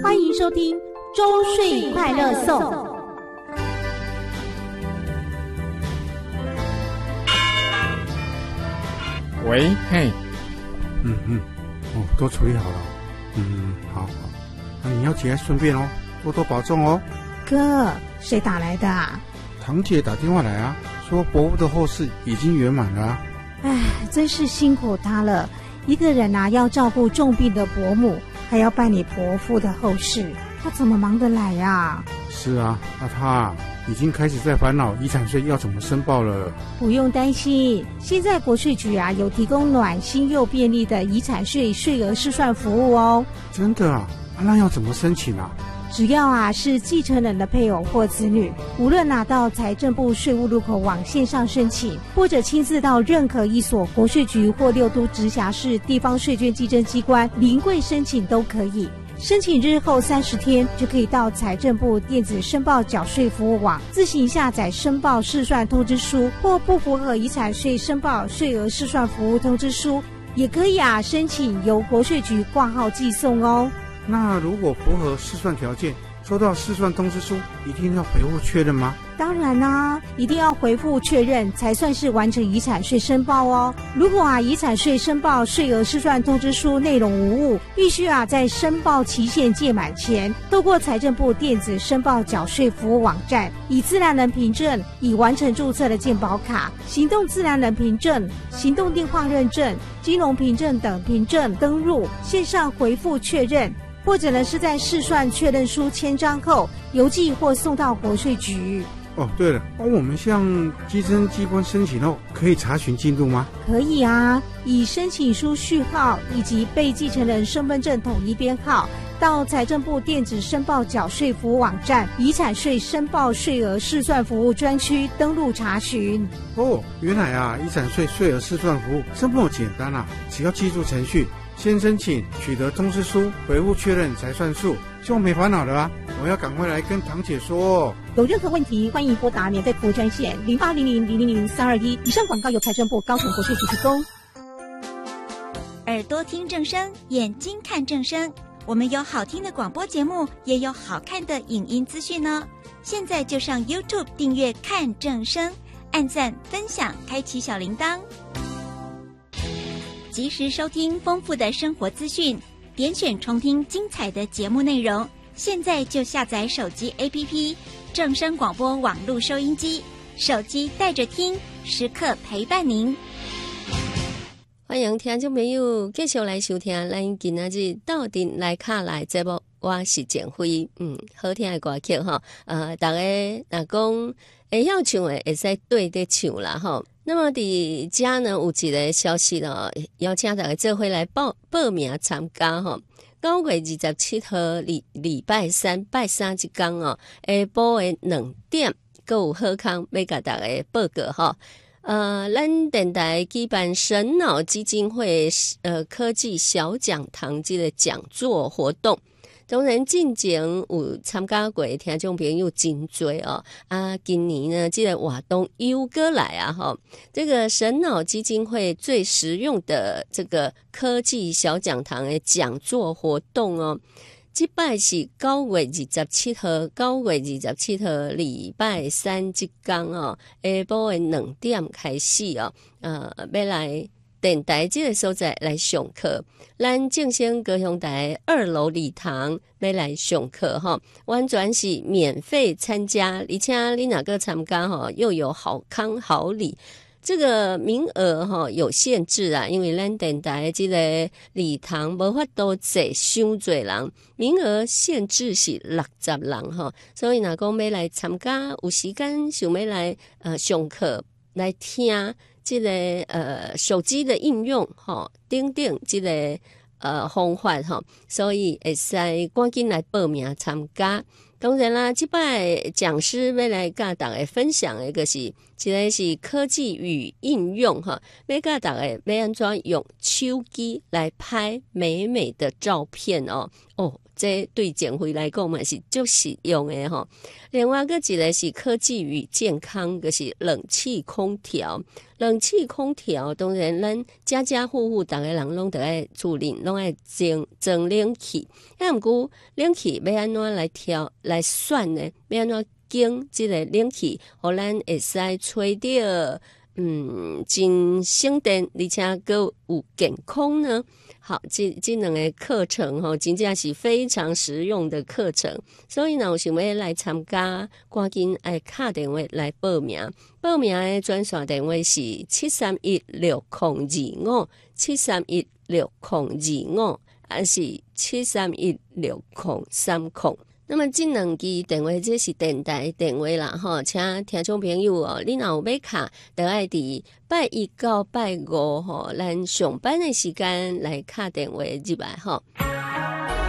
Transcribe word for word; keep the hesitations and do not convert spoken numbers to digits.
欢迎收听周岁快乐颂。 喂，嘿， 嗯嗯，哦，都处理好了。嗯，好好，那你要节哀顺变哦，多多保重哦。 哥，谁打来的啊？ 堂姐打电话来啊，说伯父的后事已经圆满了啊。 哎，真是辛苦他了，一个人啊要照顾重病的伯母，还要办理伯父的后事，他怎么忙得来啊？ 是啊，那他已经开始在烦恼遗产税要怎么申报了。 不用担心，现在国税局啊有提供暖心又便利的遗产税税额试算服务哦。 真的啊？那要怎么申请啊？ 只要啊是继承人的配偶或子女，无论拿到财政部税务路口网线上申请，或者亲自到任何一所国税局或六都直辖市地方税捐稽征机关临柜申请都可以。申请日后三十天就可以到财政部电子申报缴税服务网自行下载申报试算通知书，或不符合遗产税申报税额试算服务通知书，也可以啊申请由国税局挂号寄送哦。 那如果符合试算条件，收到试算通知书，一定要回复确认吗？ 当然啦、啊，一定要回复确认才算是完成遗产税申报哦。如果啊遗产税申报税额试算通知书内容无误，必须啊在申报期限届满前，透过财政部电子申报缴税服务网站，以自然人凭证、已完成注册的健保卡、行动自然人凭证、行动电话认证、金融凭证等凭证登入线上回复确认。或者呢是在试算确认书签章后邮寄或送到国税局。 哦，对了，帮我们向稽征机关申请后，可以查询进度吗？ 可以啊，以申请书序号以及被继承人身份证统一编号，到财政部电子申报缴税服务网站遗产税申报税额试算服务专区登录查询。 哦，原来啊，遗产税税额试算服务这么简单啊，只要记住程序。先申请，取得通知书，回复确认才算数，就没烦恼了啊！我要赶快来跟堂姐说。 有任何问题，欢迎拨打免费服务专线零八零零零零零三二一。以上广告由财政部高雄国税局提供。 耳朵听正声，眼睛看正声，我们有好听的广播节目，也有好看的影音资讯呢。现在就上 YouTube 订阅看正声，按赞分享，开启小铃铛。及时收听丰富的生活资讯，点选重听精彩的节目内容。现在就下载手机 A P P 正声广播网络收音机，手机带着听，时刻陪伴您。 欢迎听众朋友继续来收听咱今仔日斗阵来卡来节目，我是简辉。嗯，好听的歌曲哈，呃，大家若讲会晓唱的，会使对得唱啦哈。那么伫家呢有一个消息呢，邀请大家做伙来报报名参加哈。九月二十七号礼礼拜三拜三一天哦，下晡的两点，还有好康要甲大家报告哈。呃，咱电台举办神脑基金会呃科技小讲堂这个讲座活动。当然进前有参加过的听众朋友真多哦，啊，今年呢这个活动又过来啊哈，这个神脑基金会最实用的这个科技小讲堂的讲座活动哦，这摆是九月二十七号，九月二十七号礼拜三这天哦，下晡的两点开始哦，呃，要来电台这个所在来上课，咱正声高雄台二楼礼堂要来上课哈，完全是免费参加，而且你哪个参加哈，又有好康好礼。这个名额哈有限制啊，因为咱电台这个礼堂无法度坐伤多人，名额限制是六十人哈，所以若讲要来参加，有时间想要来呃上课来听。这个呃手机的应用哈，等等这个呃方法哈，所以会使赶紧来报名参加。当然啦，这摆讲师要来跟大家分享的一个是，这个是科技与应用哈，要跟大家要安怎用手机来拍美美的照片哦， 哦，这对减肥来讲嘛是足实用的吼。另外个一个是科技与健康，就是冷气空调。冷气空调当然咱家家户户逐个人拢得爱注意，拢爱装装冷气。啊，毋过冷气要安怎来调来选呢？要安怎经这个冷气，互咱会使吹到嗯真省电，而且阁有健康呢？好，这这两个课程吼，真正是非常实用的课程。所以呢，有想要来参加，赶紧爱打电话来报名。报名的专线电话是七三一六零二五七三一六零二五，还是七三一六零三零。那么这两支电话这是电台电话啦吼，请听众朋友哦，你若有要卡，就爱伫拜一到拜五吼，咱上班的时间来打电话入来吼。